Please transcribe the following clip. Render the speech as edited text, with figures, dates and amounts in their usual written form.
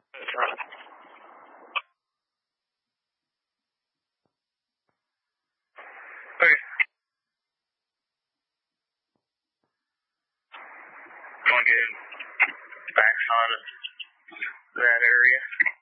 That's right. Okay. Want to get facts on that area?